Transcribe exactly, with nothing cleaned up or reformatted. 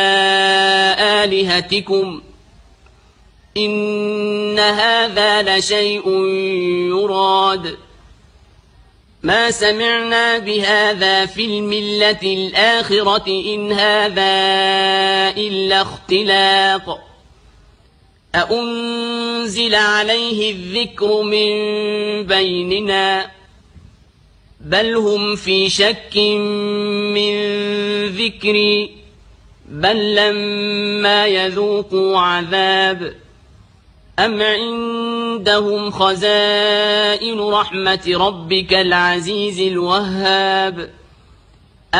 آلهتكم إن هذا لشيء يراد ما سمعنا بهذا في الملة الآخرة إن هذا إلا اختلاق أأنزل عليه الذكر من بيننا بل هم في شك من ذكري بل لما يذوقوا عذاب أم عندهم خزائن رحمة ربك العزيز الوهاب